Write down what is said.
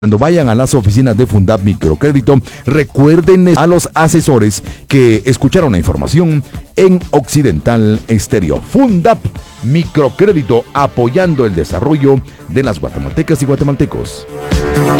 Cuando vayan a las oficinas de Fundap Microcrédito, recuerden a los asesores que escucharon la información en Occidental Estéreo. Fundap Microcrédito, apoyando el desarrollo de las guatemaltecas y guatemaltecos.